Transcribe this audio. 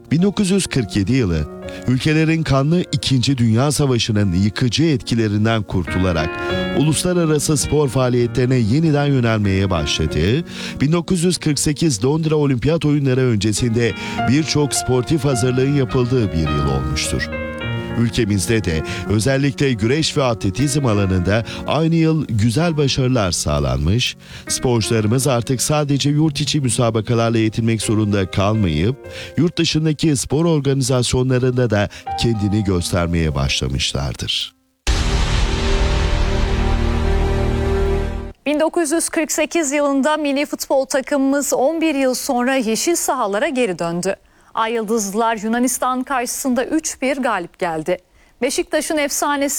1947 yılı, ülkelerin kanlı 2. Dünya Savaşı'nın yıkıcı etkilerinden kurtularak uluslararası spor faaliyetlerine yeniden yönelmeye başladığı, 1948 Londra Olimpiyat Oyunları öncesinde birçok sportif hazırlığın yapıldığı bir yıl olmuştur. Ülkemizde de özellikle güreş ve atletizm alanında aynı yıl güzel başarılar sağlanmış, sporcularımız artık sadece yurt içi müsabakalarla yetinmek zorunda kalmayıp, yurt dışındaki spor organizasyonlarında da kendini göstermeye başlamışlardır. 1948 yılında milli futbol takımımız 11 yıl sonra yeşil sahalara geri döndü. Ay Yıldızlılar Yunanistan karşısında 3-1 galip geldi. Beşiktaş'ın efsanesi